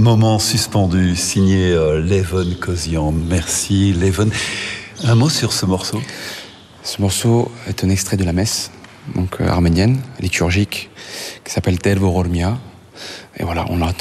Moment suspendu, signé Leven Kozian. Merci Leven. Un mot sur ce morceau? Ce morceau est un extrait de la messe, donc arménienne, liturgique, qui s'appelle Tel Vorolmia. Et voilà,